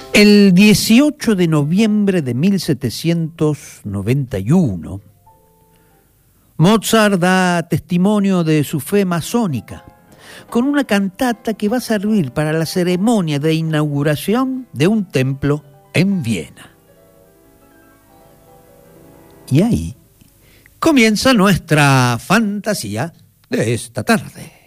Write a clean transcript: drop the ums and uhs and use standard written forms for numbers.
El 18 de noviembre de 1791, Mozart da testimonio de su fe masónica con una cantata que va a servir para la ceremonia de inauguración de un templo en Viena. Y ahí comienza nuestra fantasía de esta tarde.